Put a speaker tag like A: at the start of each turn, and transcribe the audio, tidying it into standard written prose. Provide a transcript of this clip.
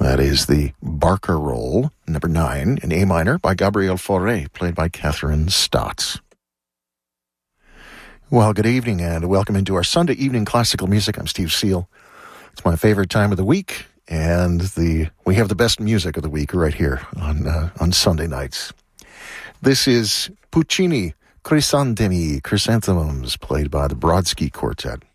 A: That is the Barker Roll, number 9, in A minor by Gabriel Fauré, played by Catherine Stotts. Well, good evening and welcome into our Sunday evening classical music. I'm Steve Seal. It's my favorite time of the week, and we have the best music of the week right here on Sunday nights. This is Puccini, Chrysanthemums, played by the Brodsky Quartet.